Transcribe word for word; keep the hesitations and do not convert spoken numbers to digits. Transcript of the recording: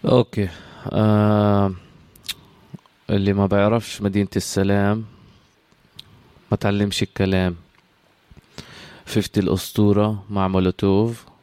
اوكي. آه اللي ما بيعرفش مدينة السلام ما تعلمش الكلام. فيفتي الأسطورة مع مولوتوف.